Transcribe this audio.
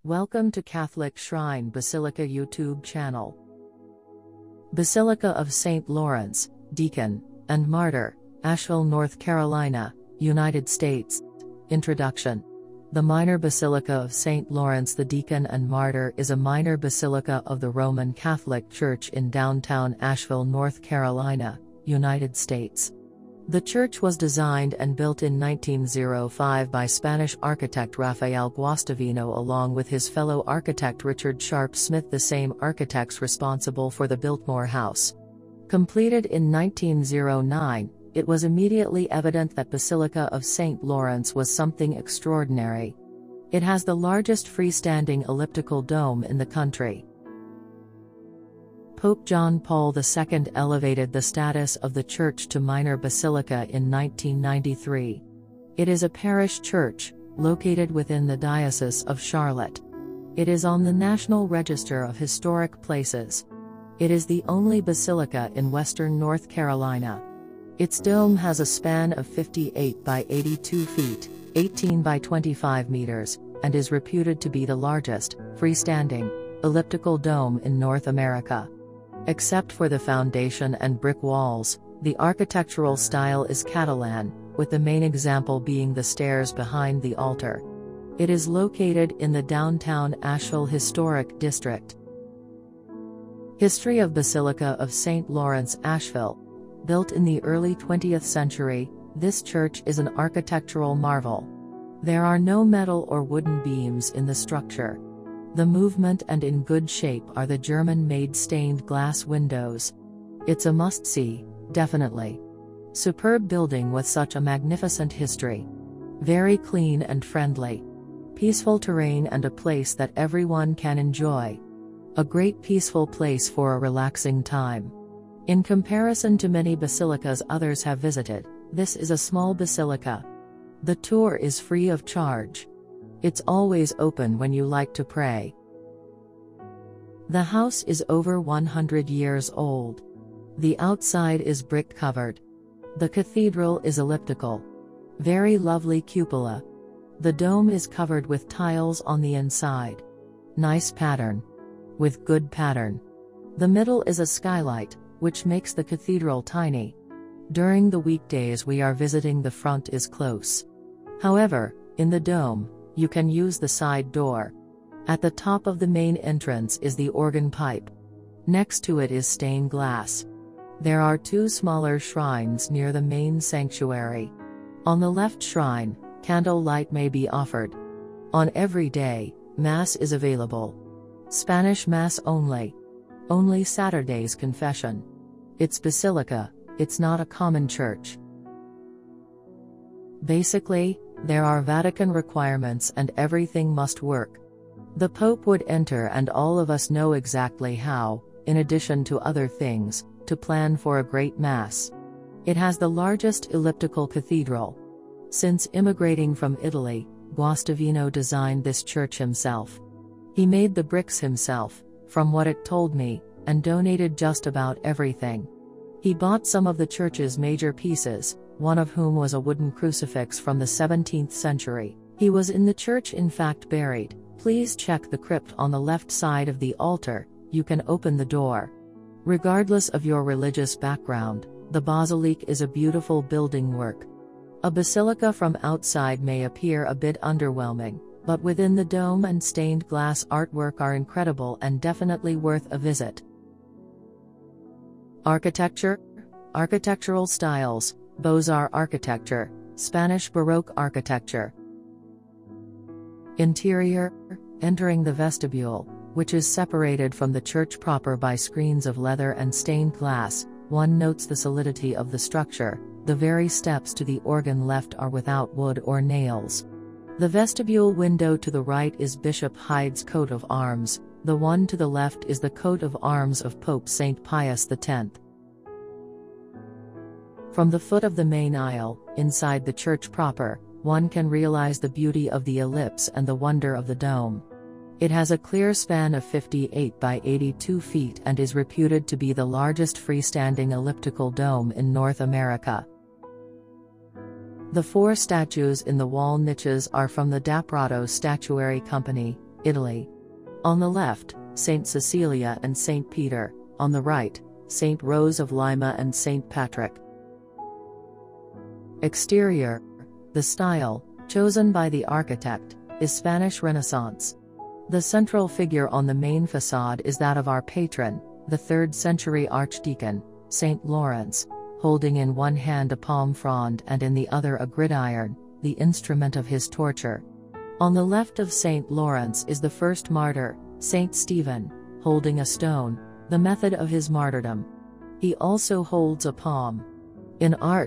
Welcome to Catholic Shrine Basilica YouTube channel. Basilica of St. Lawrence, Deacon, and Martyr, Asheville, North Carolina, United States. Introduction. The Minor Basilica of St. Lawrence the Deacon and Martyr is a minor basilica of the Roman Catholic Church in downtown Asheville, North Carolina, United States. The church was designed and built in 1905 by Spanish architect Rafael Guastavino along with his fellow architect Richard Sharp Smith, the same architects responsible for the Biltmore House. Completed in 1909, it was immediately evident that Basilica of St. Lawrence was something extraordinary. It has the largest freestanding elliptical dome in the country. Pope John Paul II elevated the status of the church to minor basilica in 1993. It is a parish church, located within the Diocese of Charlotte. It is on the National Register of Historic Places. It is the only basilica in western North Carolina. Its dome has a span of 58 by 82 feet, 18 by 25 meters, and is reputed to be the largest, freestanding, elliptical dome in North America. Except for the foundation and brick walls, the architectural style is Catalan, with the main example being the stairs behind the altar. It is located in the downtown Asheville Historic District. History of Basilica of St. Lawrence, Asheville. Built in the early 20th century, this church is an architectural marvel. There are no metal or wooden beams in the structure. The movement and in good shape are the German-made stained glass windows. It's a must-see, definitely. Superb building with such a magnificent history. Very clean and friendly. Peaceful terrain and a place that everyone can enjoy. A great peaceful place for a relaxing time. In comparison to many basilicas others have visited, this is a small basilica. The tour is free of charge. It's always open when you like to pray. The house is over 100 years old. The outside is brick covered. The cathedral is elliptical. Very lovely cupola. The dome is covered with tiles on the inside. Nice pattern. With good pattern. The middle is a skylight, which makes the cathedral tiny. During the weekdays we are visiting, the front is close. However, in the dome, you can use the side door. At the top of the main entrance is the organ pipe. Next to it is stained glass. There are two smaller shrines near the main sanctuary. On the left shrine, candle light may be offered. On every day, Mass is available. Spanish Mass only. Only Saturdays confession. It's basilica, it's not a common church. Basically, there are Vatican requirements and everything must work. The Pope would enter and all of us know exactly how, in addition to other things, to plan for a great Mass. It has the largest elliptical cathedral. Since immigrating from Italy, Guastavino designed this church himself. He made the bricks himself, from what it told me, and donated just about everything. He bought some of the church's major pieces, one of whom was a wooden crucifix from the 17th century. He was in the church, in fact, buried. Please check the crypt on the left side of the altar, you can open the door. Regardless of your religious background, the basilica is a beautiful building work. A basilica from outside may appear a bit underwhelming, but within the dome and stained glass artwork are incredible and definitely worth a visit. Architecture. Architectural styles. Beaux-Arts architecture, Spanish Baroque architecture. Interior. Entering the vestibule, which is separated from the church proper by screens of leather and stained glass, one notes the solidity of the structure. The very steps to the organ left are without wood or nails. The vestibule window to the right is Bishop Hyde's coat of arms, the one to the left is the coat of arms of Pope St. Pius X. From the foot of the main aisle, inside the church proper, one can realize the beauty of the ellipse and the wonder of the dome. It has a clear span of 58 by 82 feet and is reputed to be the largest freestanding elliptical dome in North America. The 4 statues in the wall niches are from the Dapprato Statuary Company, Italy. On the left, Saint Cecilia and Saint Peter, on the right, Saint Rose of Lima and Saint Patrick. Exterior. The style, chosen by the architect, is Spanish Renaissance. The central figure on the main facade is that of our patron, the 3rd century archdeacon, Saint Lawrence, holding in one hand a palm frond and in the other a gridiron, the instrument of his torture. On the left of Saint Lawrence is the first martyr, Saint Stephen, holding a stone, the method of his martyrdom. He also holds a palm. In art,